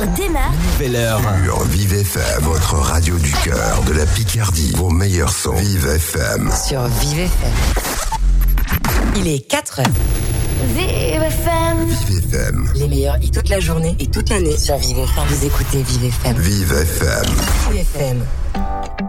heure démarre. Nouvelle heure. Sur Vive FM, votre radio du cœur, de la Picardie. Vos meilleurs sons. Vive FM. Sur Vive FM. Il est 4h. Vive FM. Vive FM. Les meilleurs hits toute la journée et toute l'année sur Vive FM. Vous écoutez Vive FM. Vive FM. Vive FM.